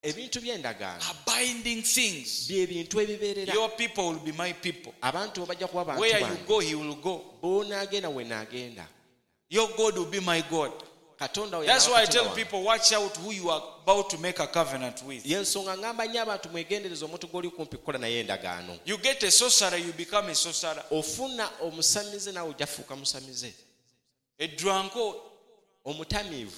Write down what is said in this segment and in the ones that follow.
ebintu by'endagaano are binding things. by'ebintu ebibeerera. Your people will be my people. Abantu bajja kuba bantu Where you bange. go, he will go. Bw'onaagenda we naagenda. Your God will be my God. Katonda we That's why I Katonda tell wange. people, watch out who you are about to make a covenant with. Y'ensonga ngamba nnyo abantu mwegendereze omuntu gw'oli kumpi kukola naye endagaano. You get a sorcerer, you become a sorcerer. Ofuna omusamize naawe ojja fuuka musamize. A drunkard. Omutamiivu.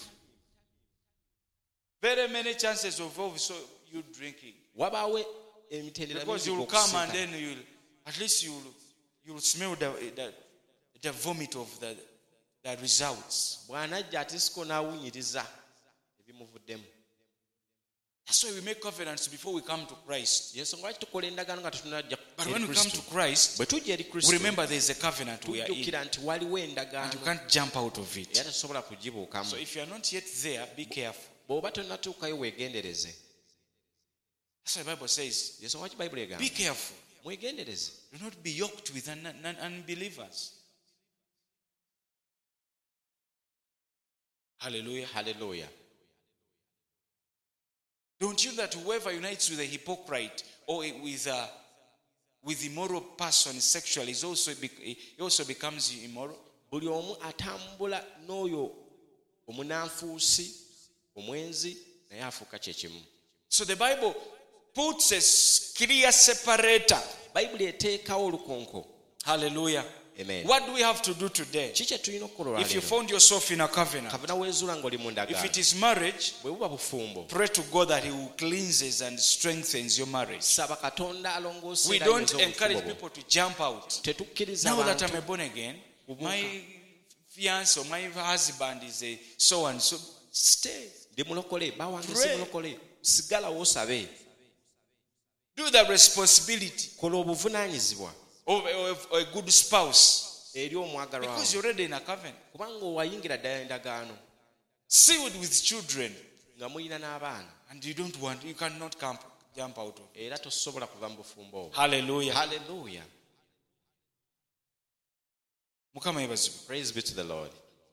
Very many chances of also you drinking. Wabaawo emitendera Because you will come and then you will, at least you will smell the vomit of the results. bw'anajja atisiko n'awunyiriza ebimuvuddemu. That's why we make covenants before we come to Christ. Y'ensonga lwaki tukola endagaano nga tetunajja But when we come to Christ, bwe tujja eri we Kristo remember there is a covenant we are in. tujjukira nti waliwo And you endagaano can't jump out of it. era tosobola kugibuukamu. So if you are not yet there, be careful. bw'oba tonnatuukayo weegendereze. That's why the Bible says, Y'ensonga lwaki Bayibuli egamba be careful. mwegendereze. Do not be yoked with unbelievers. Hallelujah. Hallelujah. Don't you that whoever unites with a hypocrite or with immoral person sexually he also becomes immoral? buli omu atambula n'oyo omunanfuusi omwenzi naye afuuka kyekimu. So the Bible puts a clear separator. Bayibuli eteekawo olukonko. Hallelujah. Amen. What do we have to do today? Ki kye tulina okukola If you olwaleero? found yourself in a covenant, Kavuna weezuula ng'oli mu if ndagaano. it is marriage, bwe buba bufumbo, pray to God that He will cleanses and strengthens your marriage. saba Katonda alongoosa We era don't ayonze encourage obufumbo bwo. people to jump out. Tetukkiriza Now that abantu I'm born again, my fiance or my husband is a so and so. Stay. ndi mulokole bawange si Pray. mulokole sigalawo osabe. Do the responsibility Kola obuvunaanyizibwa of a good spouse. eri omwagalwa Because wo. you're already in a covenant. kubanga owayingira ddala endagaano Sealed with children. nga mulina n'abaana And you cannot jump out of it. era tosobola kuva mu bufumbo obwo. Hallelujah. Hallelujah. Mukama yebazibwe. Praise be to the Lord.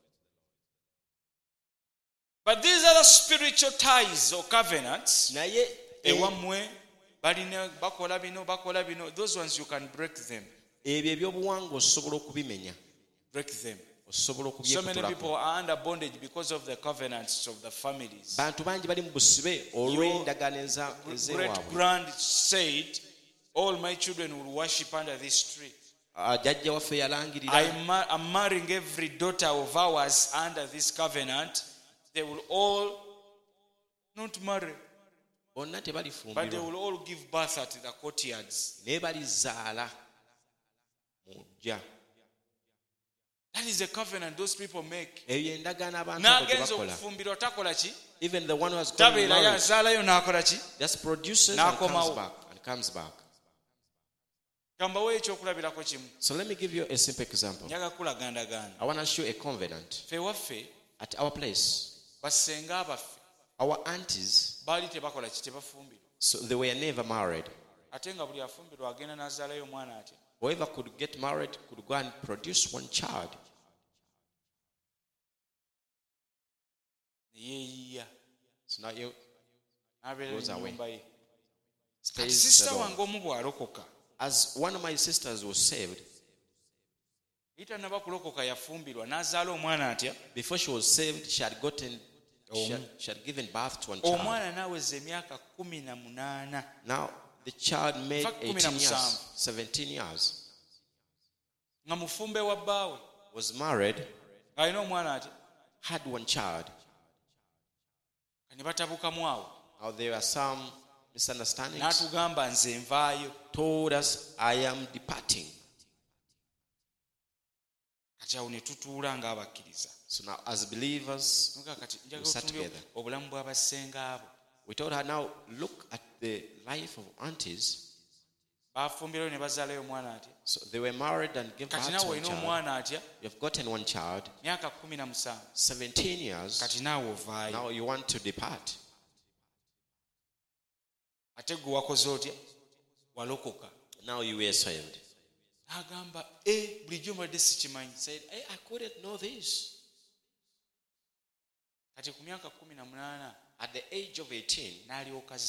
But these are the spiritual ties or covenants. naye Ewamwe balina bakola bino. Those ones you can break them. ebyo ebyobuwangwa osobola okubimenya, Break them. osobola So many people okubyekutulako. are under bondage because of the covenants of the families. bantu bangi bali mu busibe olw'endagaano Great ez'ewaabwe. grand said, all my children will worship under this tree. Jjajja waffe yalangirira I'm marrying every daughter of ours under this covenant. They will all not marry, bonna but they tebalifumbirwa will all give birth at the courtyards. naye balizaala mu ggya. That is a covenant those people make. eyo endagaano abantu abo gye N'agenza bakola. okufumbirwa takola ki? Even the one who has gone Tabeerayo married azaalayo n'akola ki? just produces N'akomawo. and comes back. Kambawo ekyokulabirako kimu. So let me give you a simple example. Njaga kulagandagaana. I want to show a covenant. Ffe waffe At our place, bassenga abaffe our aunties, baali tebakola ki? Tebafumbirwa. so they were never married. Ate nga buli afumbirwa agenda n'azaalayo omwana atya. Whoever could get married could go and produce one child. Ne yeeyiya. So now you N'abeera Goes mu away. nnyumba ye. stays Sisita alone. wange omu bw'alokoka. As one of my sisters was saved, Tannaba kulokoka yafumbirwa n'azaala omwana atya. before she was saved, she had given birth to one child. Omwana n'aweza emyaka 18. Now the child made In fact, 18 years, 17. 17 years, Nga mufumbe wa bbaawe. was married, Alina omwana atya. had one child. Ne batabukamu awo. Now there are some misunderstandings. N'atugamba nze nvaayo. Told us, I am departing. Kati awo ne tutuula ng'abakkiriza. So now as believers, Nuga kati we njagala sat otunuulire together. obulamu bw'abassenga abo. We told her, now look at the life of aunties. Bafumbirayo ne bazaalayo omwana atya. So they were married and gave birth Kati to naawe one olina child. omwana atya. You've gotten one child, Myaka 17. 17 years. Kati naawe ovaayo. Now you want to depart. Ate gwe wakoze otya. Walokoka. Now you were saved. N'agamba bulijjo mbadde sikimanyi. Said, hey, I couldn't know this. Kati ku myaka 18 At the age of 18, n'alyoka